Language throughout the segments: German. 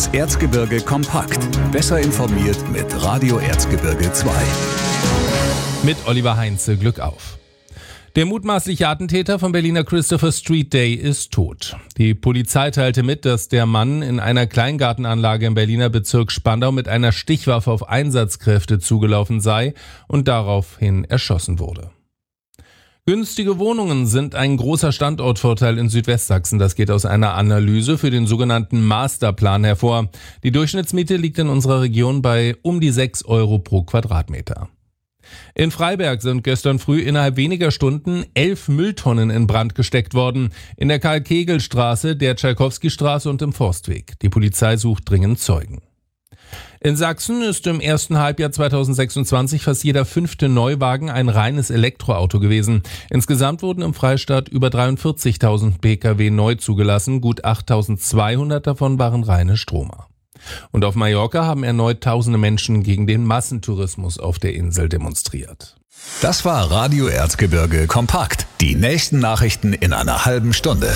Das Erzgebirge kompakt. Besser informiert mit Radio Erzgebirge 2. Mit Oliver Heinze, Glück auf. Der mutmaßliche Attentäter vom Berliner Christopher Street Day ist tot. Die Polizei teilte mit, dass der Mann in einer Kleingartenanlage im Berliner Bezirk Spandau mit einer Stichwaffe auf Einsatzkräfte zugelaufen sei und daraufhin erschossen wurde. Günstige Wohnungen sind ein großer Standortvorteil in Südwestsachsen. Das geht aus einer Analyse für den sogenannten Masterplan hervor. Die Durchschnittsmiete liegt in unserer Region bei um die 6 Euro pro Quadratmeter. In Freiberg sind gestern früh innerhalb weniger Stunden 11 Mülltonnen in Brand gesteckt worden. In der Karl-Kegel-Straße, der Tschaikowski-Straße und im Forstweg. Die Polizei sucht dringend Zeugen. In Sachsen ist im ersten Halbjahr 2026 fast jeder 5. Neuwagen ein reines Elektroauto gewesen. Insgesamt wurden im Freistaat über 43.000 Pkw neu zugelassen. Gut 8.200 davon waren reine Stromer. Und auf Mallorca haben erneut tausende Menschen gegen den Massentourismus auf der Insel demonstriert. Das war Radio Erzgebirge kompakt. Die nächsten Nachrichten in einer halben Stunde.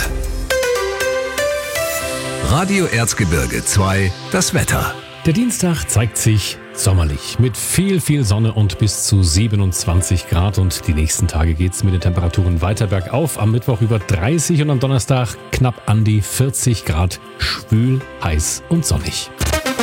Radio Erzgebirge 2, das Wetter. Der Dienstag zeigt sich sommerlich mit viel Sonne und bis zu 27 Grad. Und die nächsten Tage geht's mit den Temperaturen weiter bergauf. Am Mittwoch über 30 und am Donnerstag knapp an die 40 Grad. Schwül, heiß und sonnig.